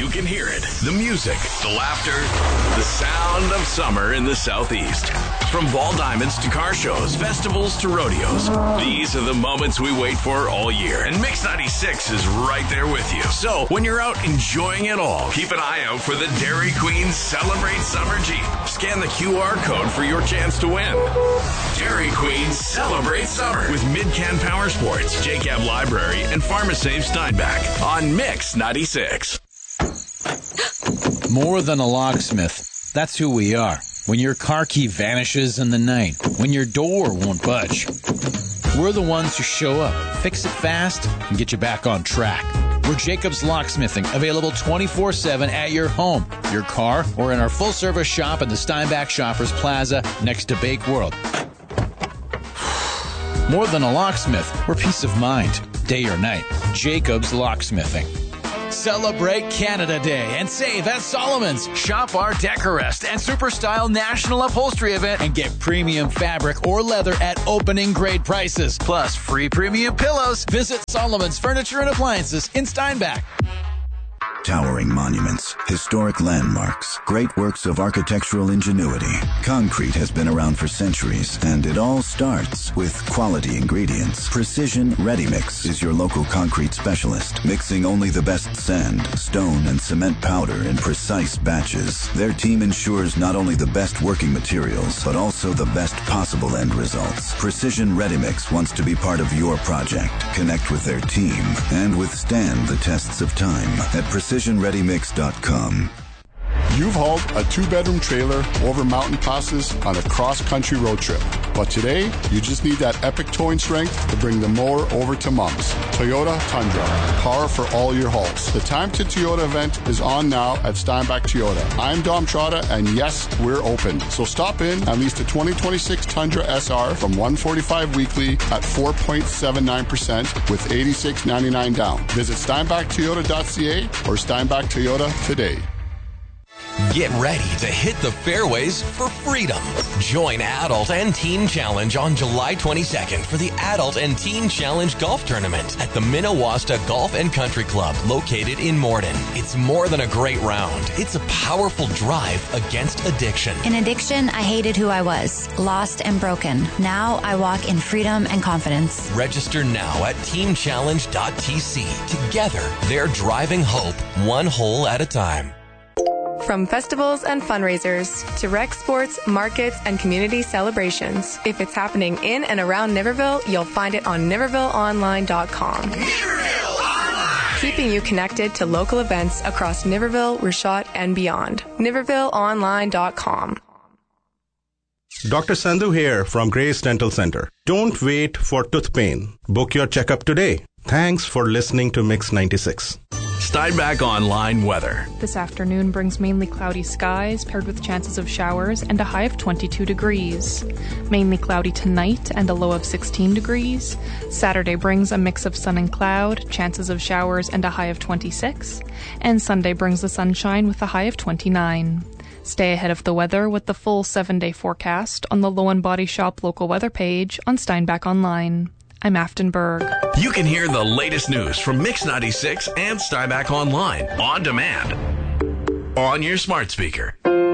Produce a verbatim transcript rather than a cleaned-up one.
can hear it. The music, the laughter, the sound of summer in the Southeast. From ball diamonds to car shows, festivals to rodeos. These are the moments we wait for all year. And Mix ninety-six is right there with you. So when you're out enjoying it all, keep an eye out for the Dairy Queen Celebrate Summer Jeep. Scan the Q R code for your chance to win. Dairy Queen Celebrate Summer with Midcan Power Sports, J C A B Library, and PharmaSave Steinbach on Mix ninety-six. More than a locksmith. That's who we are. When your car key vanishes in the night, when your door won't budge, we're the ones who show up, fix it fast, and get you back on track. We're Jacobs Locksmithing, available twenty-four seven at your home, your car, or in our full-service shop in the Steinbach Shoppers Plaza next to Bake World. More than a locksmith, we're peace of mind, day or night. Jacobs Locksmithing. Celebrate Canada Day and save at Solomon's. Shop our Decorest and Superstyle National Upholstery event and get premium fabric or leather at opening grade prices. Plus free premium pillows. Visit Solomon's Furniture and Appliances in Steinbach. Towering monuments, historic landmarks, great works of architectural ingenuity. Concrete has been around for centuries, and it all starts with quality ingredients. Precision Ready Mix is your local concrete specialist, mixing only the best sand, stone, and cement powder in precise batches. Their team ensures not only the best working materials, but also the best possible end results. Precision Ready Mix wants to be part of your project. Connect with their team and withstand the tests of time at precision ready mix dot com. You've hauled a two-bedroom trailer over mountain passes on a cross-country road trip. But today, you just need that epic towing strength to bring the mower over to Mom's. Toyota Tundra. Power for all your hauls. The Time to Toyota event is on now at Steinbach Toyota. I'm Dom Trotta, and yes, we're open. So stop in and lease the twenty twenty-six Tundra S R from one forty-five weekly at four point seven nine percent with eighty-six ninety-nine down. Visit steinbach toyota dot c a or Steinbach Toyota today. Get ready to hit the fairways for freedom. Join Adult and Teen Challenge on July twenty-second for the Adult and Teen Challenge Golf Tournament at the Minnewasta Golf and Country Club located in Morden. It's more than a great round. It's a powerful drive against addiction. In addiction, I hated who I was, lost and broken. Now I walk in freedom and confidence. Register now at team challenge dot t c. Together, they're driving hope one hole at a time. From festivals and fundraisers to rec sports, markets, and community celebrations. If it's happening in and around Niverville, you'll find it on niverville online dot com. Niverville Online! Keeping you connected to local events across Niverville, Richat, and beyond. niverville online dot com. Doctor Sandhu here from Grace Dental Center. Don't wait for tooth pain. Book your checkup today. Thanks for listening to Mix ninety-six. Steinbach Online weather. This afternoon brings mainly cloudy skies paired with chances of showers and a high of twenty-two degrees. Mainly cloudy tonight and a low of sixteen degrees. Saturday brings a mix of sun and cloud, chances of showers and a high of twenty-six. And Sunday brings the sunshine with a high of twenty-nine. Stay ahead of the weather with the full seven-day forecast on the Low and Body Shop local weather page on Steinbach Online. I'm Afton Berg. You can hear the latest news from Mix ninety-six and Steinbach Online on demand on your smart speaker.